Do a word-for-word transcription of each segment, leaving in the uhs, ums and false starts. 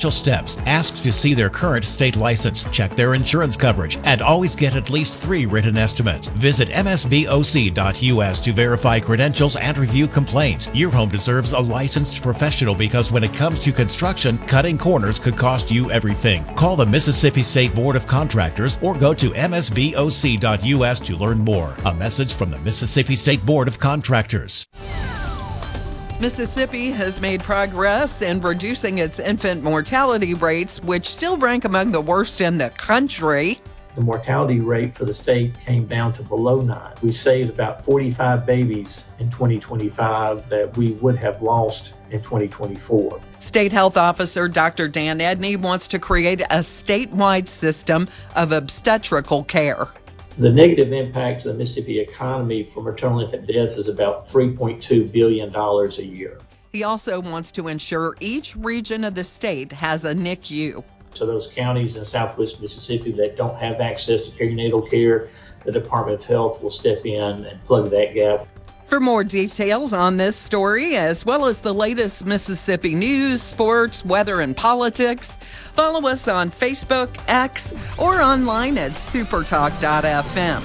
essential steps. Ask to see their current state license, check their insurance coverage, and always get at least three written estimates. Visit m s b o c dot u s to verify credentials and review complaints. Your home deserves a licensed professional because when it comes to construction, cutting corners could cost you everything. Call the Mississippi State Board of Contractors or go to m s b o c dot u s to learn more. A message from the Mississippi State Board of Contractors. Mississippi has made progress in reducing its infant mortality rates, which still rank among the worst in the country. The mortality rate for the state came down to below nine. We saved about forty-five babies in twenty twenty-five that we would have lost in twenty twenty-four. State Health Officer Doctor Dan Edney wants to create a statewide system of obstetrical care. The negative impact to the Mississippi economy from maternal infant deaths is about three point two billion dollars a year. He also wants to ensure each region of the state has a N I C U. So those counties in southwest Mississippi that don't have access to perinatal care, the Department of Health will step in and plug that gap. For more details on this story, as well as the latest Mississippi news, sports, weather, and politics, follow us on Facebook, X, or online at supertalk dot f m.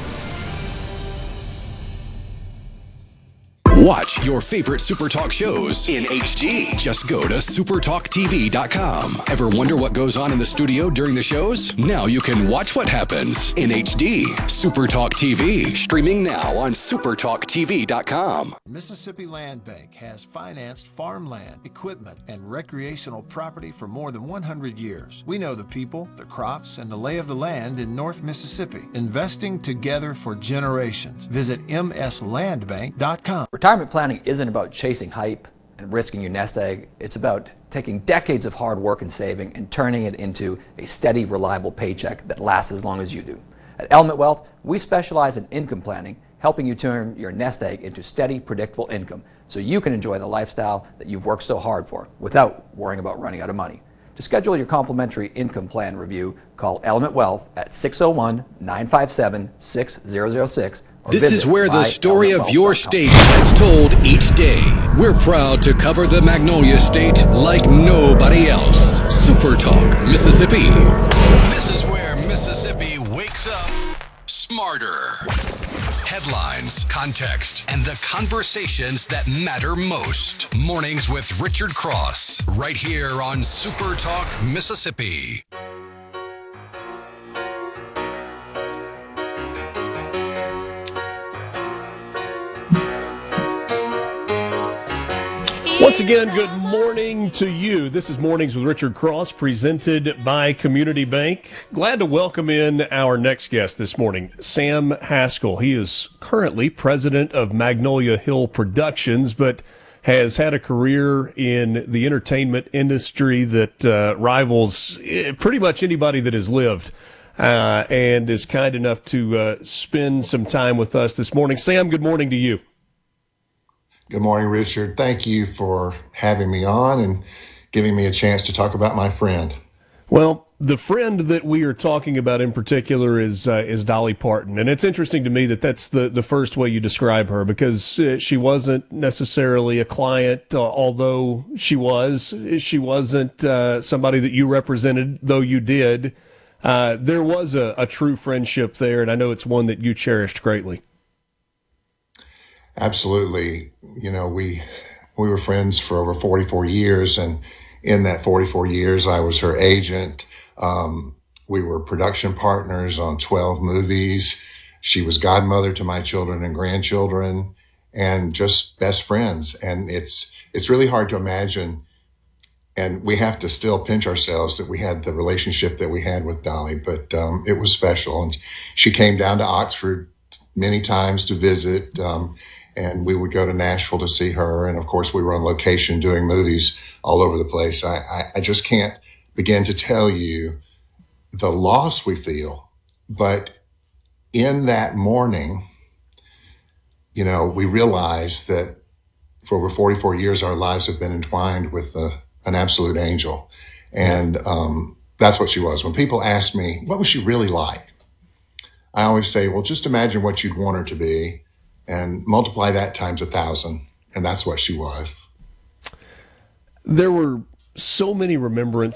Watch your favorite SuperTalk shows in H D. Just go to supertalk t v dot com. Ever wonder what goes on in the studio during the shows? Now you can watch what happens in H D. SuperTalk T V, streaming now on supertalk t v dot com. Mississippi Land Bank has financed farmland, equipment, and recreational property for more than one hundred years. We know the people, the crops, and the lay of the land in North Mississippi, investing together for generations. Visit m s land bank dot com. Retirement planning isn't about chasing hype and risking your nest egg. It's about taking decades of hard work and saving and turning it into a steady, reliable paycheck that lasts as long as you do. At Element Wealth, we specialize in income planning, helping you turn your nest egg into steady, predictable income so you can enjoy the lifestyle that you've worked so hard for without worrying about running out of money. To schedule your complimentary income plan review, call Element Wealth at six oh one, nine five seven, six zero zero six. This is where the story of your state gets told each day. We're proud to cover the Magnolia State like nobody else. SuperTalk Mississippi. This is where Mississippi wakes up smarter. Headlines, context, and the conversations that matter most. Mornings with Richard Cross, right here on SuperTalk Mississippi. Once again, good morning to you. This is Mornings with Richard Cross, presented by Community Bank. Glad to welcome in our next guest this morning, Sam Haskell. He is currently president of Magnolia Hill Productions, but has had a career in the entertainment industry that uh, rivals pretty much anybody that has lived, uh, and is kind enough to uh, spend some time with us this morning. Sam, good morning to you. Good morning, Richard. Thank you for having me on and giving me a chance to talk about my friend. Well, the friend that we are talking about in particular is uh, is Dolly Parton. And it's interesting to me that that's the, the first way you describe her, because uh, she wasn't necessarily a client, uh, although she was. She wasn't uh, somebody that you represented, though you did. Uh, there was a, a true friendship there, and I know it's one that you cherished greatly. Absolutely. You know, we we were friends for over forty-four years, and in that forty-four years, I was her agent. Um, we were production partners on twelve movies. She was godmother to my children and grandchildren, and just best friends. And it's it's really hard to imagine, and we have to still pinch ourselves that we had the relationship that we had with Dolly, but um, it was special. And she came down to Oxford many times to visit, um, and we would go to Nashville to see her. And of course, we were on location doing movies all over the place. I, I, I just can't begin to tell you the loss we feel. But in that morning, you know, we realized that for over forty-four years, our lives have been entwined with a, an absolute angel. And um, that's what she was. When people ask me, what was she really like? I always say, well, just imagine what you'd want her to be and multiply that times a thousand. And that's what she was. There were so many remembrances